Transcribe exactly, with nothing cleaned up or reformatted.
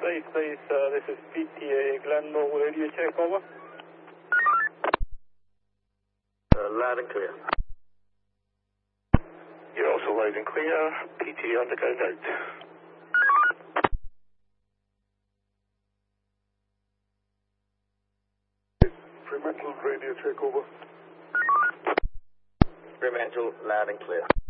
Please, please, uh, this is P T A Glendale radio check, over. Uh, loud and clear. You're also loud and clear. P T A underground out. Fremantle radio check, over. Fremantle, loud and clear.